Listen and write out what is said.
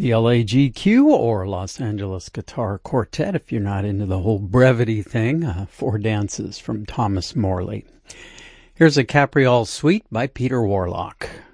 The LAGQ, or Los Angeles Guitar Quartet, if you're not into the whole brevity thing. Four Dances from Thomas Morley. Here's a Capriole Suite by Peter Warlock.